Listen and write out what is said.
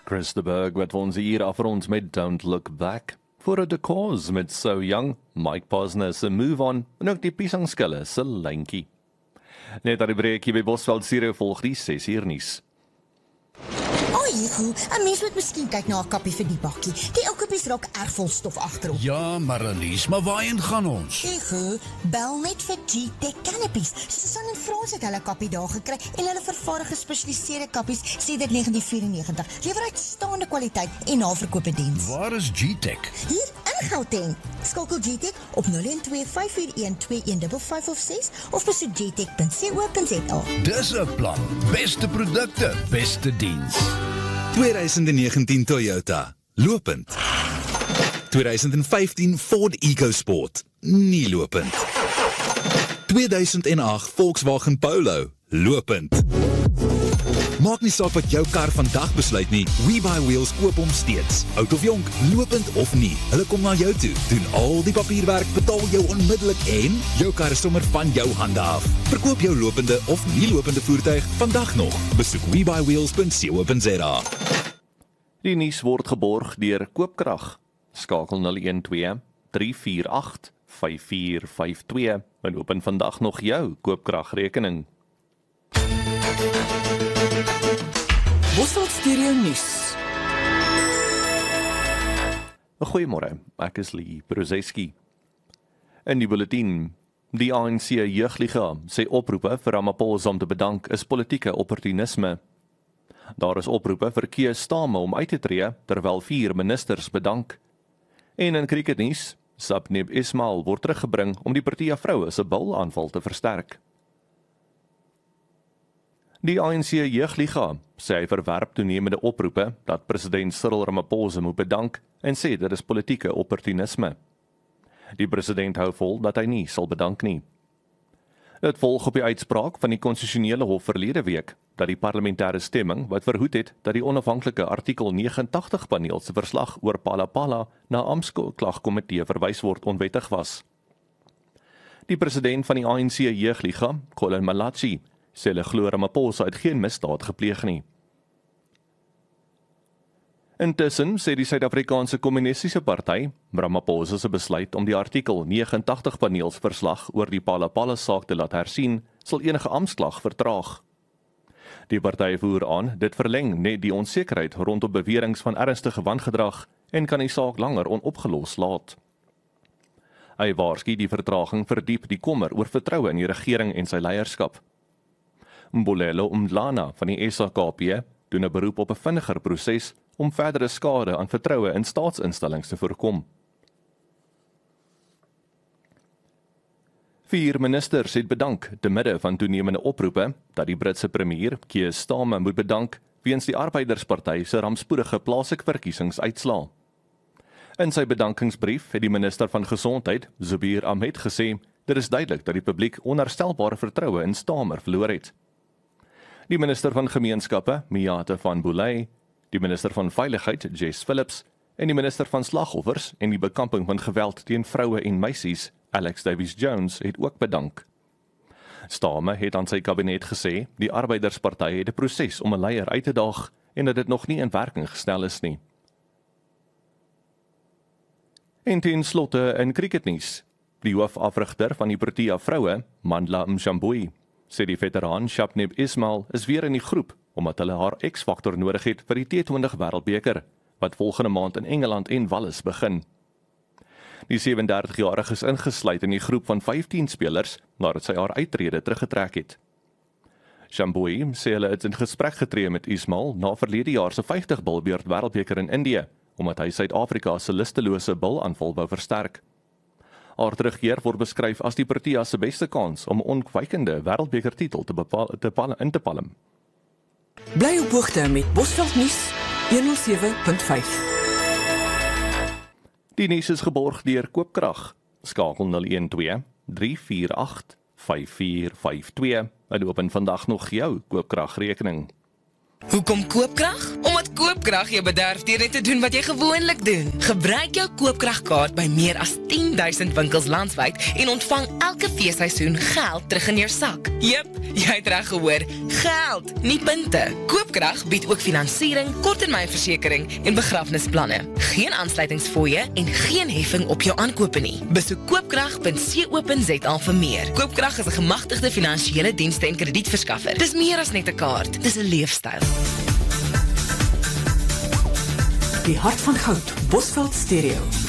Chris de Burgh wat ons hier afrond met Don't Look Back. Voor The Cause met So Young, Mike Posner se Move On en ook die Piesangskille se Lyntjie. Net aan die breekie by Bosveld Stereo volg die 6 uur nuus. Oei, 'n mens moet miskien kyk na 'n kappie vir die bakkie. Die ou kappies raak erg vol stof agterop. Ja, Marlies, maar waarheen gaan ons? Ego, bel net vir G-Tech Canopies. Susan en Frans het hulle kappie daar gekry en hulle vervaardig gespesialiseerde kappies sedert 1994. Lewer uitstaande kwaliteit en naverkoop diens. Waar is G-Tech? Hier in Gauteng. Skakel G-Tech op 012-541-2155 of 6 of besoek gtech.co.za. Dis 'n plan. Beste produkte, beste diens. 2019 Toyota, lopend. 2015 Ford EcoSport, nie lopend. 2008 Volkswagen Polo, lopend. Maak nie saak wat jou kar vandag besluit nie, WeBuyWheels koop hom steeds. Oud of jonk, lopend of nie, hulle kom na jou toe, doen al die papierwerk, betaal jou onmiddellik en jou kar is sommer van jou hande af. Verkoop jou lopende of nie lopende voertuig vandag nog. Besoek WeBuyWheels.co.za. Die nuus word geborg deur Koopkrag. Skakel 012 348 5452 en open vandag nog jou Koopkragrekening. Bosveld Stereo nuus. Goeiemôre, ek is Lee Bruzeski. In die bulletin, die ANC Jeugliga sê oproepe vir Ramaphosa om te bedank is politieke opportunisme. Daar is oproepe vir Keir Starmer om uit te tree, terwyl 4 ministers bedank. En in cricketnuus, Sabnib Ismail word teruggebring om die Protea vroue se bulaanval te versterk. Die ANC Jeugliga sê hy verwerp toenemende oproepe dat president Cyril Ramaphosa moet bedank en sê dit is politieke opportunisme. Die president hou vol dat hy nie sal bedank nie. Dit volg op die uitspraak van die konstitusionele hof verlede week dat die parlementêre stemming wat verhoed het dat die onafhanklike artikel 89 paneel se verslag oor Palapala na Amptklagkomitee verwys word onwettig was. Die president van die ANC Jeugliga, Colin Malachi, sê hulle glo Ramaphosa het geen misdaad gepleeg nie. Intussen sê die Suid-Afrikaanse Kommunistiese Party Ramaphosa se besluit om die artikel 89 paneelsverslag oor die Palapala saak te laat hersien, sal enige amptklag vertraag. Die party voer aan, dit verleng net die onsekerheid rondom beweringe van ernstige wangedrag en kan die saak langer onopgelos laat. Hy waarsku die vertraging verdiep die kommer oor vertroue in die regering en sy leierskap. Mbolelo Mdlana van die SAKP doen 'n beroep op 'n vinniger proses om verdere skade aan vertroue in staatsinstellings te voorkom. 4 ministers het bedank te midde van toenemende oproepe dat die Britse premier Keir Starmer moet bedank weens die Arbeidersparty se rampspoedige plaaslike verkiesingsuitslae. In sy bedankingsbrief het die minister van Gesondheid, Zubir Ahmed, gesê dit is duidelik dat die publiek onherstelbare vertroue in Starmer verloor het. Die minister van Gemeenskappe, Miate van Boulay, die minister van Veiligheid, Jess Phillips, en die minister van Slagoffers en die bekamping van geweld teen vroue en meisies, Alex Davies-Jones, het ook bedank. Starmer het aan sy kabinet gesê, die Arbeidersparty het 'n proses om 'n leier uit te daag en dat dit nog nie in werking gestel is nie. En ten slotte in cricketnuus, die hoofafrigter van die Protea vroue, Mandla Mshambui, sê die veteraan Sabnib Ismail is weer in die groep omdat hulle haar X-faktor nodig het vir die T20 Wêreldbeker wat volgende maand in Engeland en Wallis begin. Die 37-jarige is ingesluit in die groep van 15 spelers nadat sy haar uittrede teruggetrek het. Shambui sê hulle het in gesprek getree met Ismail na verlede jaar se 50 bilbeurt Wêreldbeker in Indië omdat hy Suid-Afrika se lustelose bulaanval wou versterk. Haar terugkeer word beskryf as die Protea se beste kans om 'n ontwykende Wêreldbeker-titel in te palm. Bly op hoogte met Bosveld nuus 107.5. Die nuus is geborg deur Koopkrag. Skakel 012 348 5452 en open vandag nog jou Koopkragrekening. Hoekom Koopkrag? Omdat Koopkrag jou bederf deur net te doen wat jy gewoonlik doen. Gebruik jou Koopkragkaart by meer as 10,000 winkels landwyd en ontvang elke feesseisoen geld terug in jou sak. Jep, jy het reg gehoor, geld, nie punte. Koopkrag bied ook finansiering, korttermynversekering en begrafnisplanne. Geen aansluitingsfooie en geen heffing op jou aankope nie. Besoek koopkrag.co.za vir meer. Koopkrag is 'n gemagtigde finansiële dienste en kredietverskaffer. Dis meer as net 'n kaart, dis 'n leefstyl. Die hart van goud, Bosveld Stereo.